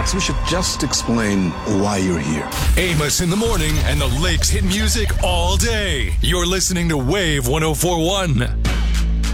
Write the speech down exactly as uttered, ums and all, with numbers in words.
So we should just explain why you're here. Amos in the morning and the Lakes hit music all day. You're listening to Wave one oh four one.